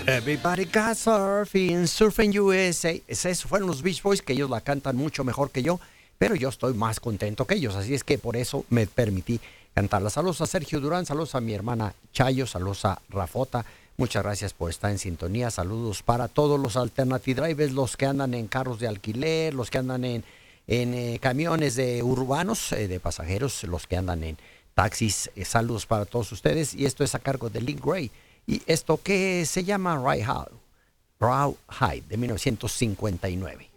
Everybody got surfing, surfing USA. Esos fueron los Beach Boys, que ellos la cantan mucho mejor que yo, pero yo estoy más contento que ellos, así es que por eso me permití cantarla. Saludos a Sergio Durán, saludos a mi hermana Chayo, saludos a Rafota. Muchas gracias por estar en sintonía. Saludos para todos los Alternative Drivers, los que andan en carros de alquiler, los que andan en camiones de urbanos, de pasajeros, los que andan en taxis. Saludos para todos ustedes. Y esto es a cargo de Link Gray. Y esto que se llama Rawhide de 1959.